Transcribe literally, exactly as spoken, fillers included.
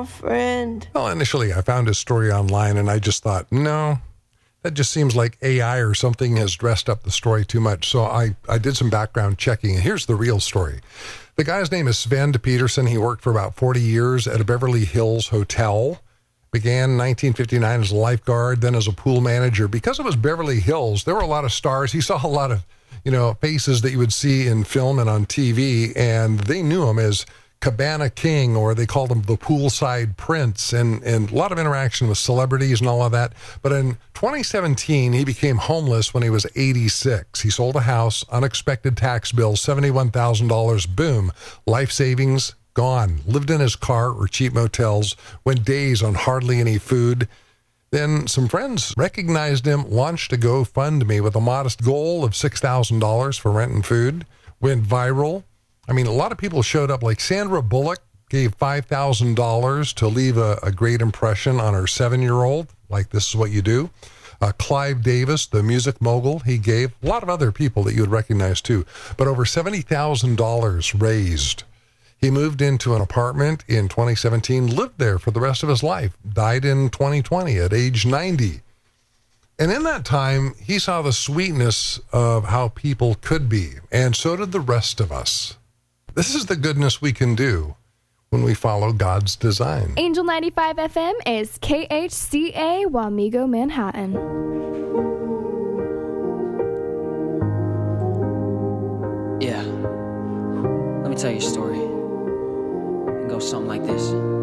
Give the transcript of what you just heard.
my friend. Well, initially I found his story online and I just thought, no, that just seems like A I or something has dressed up the story too much. So I, I did some background checking, and here's the real story. The guy's name is Sven Peterson. He worked for about forty years at a Beverly Hills hotel. Began in nineteen fifty-nine as a lifeguard, then as a pool manager. Because it was Beverly Hills, there were a lot of stars. He saw a lot of, you know, faces that you would see in film and on T V, and they knew him as Cabana King, or they called him the poolside prince, and, and a lot of interaction with celebrities and all of that. But in twenty seventeen, he became homeless when he was eighty-six. He sold a house, unexpected tax bill, seventy-one thousand dollars, boom, life savings gone. Lived in his car or cheap motels, went days on hardly any food. Then some friends recognized him, launched a GoFundMe with a modest goal of six thousand dollars for rent and food, went viral. I mean, a lot of people showed up, like Sandra Bullock gave five thousand dollars to leave a, a great impression on her seven-year-old, like this is what you do. Uh, Clive Davis, the music mogul, he gave. A lot of other people that you would recognize too. But over seventy thousand dollars raised. He moved into an apartment in twenty seventeen, lived there for the rest of his life, died in twenty twenty at age ninety. And in that time, he saw the sweetness of how people could be, and so did the rest of us. This is the goodness we can do when we follow God's design. Angel ninety-five F M is K H C A Wamego, Manhattan. Yeah. Let me tell you a story. It goes something like this.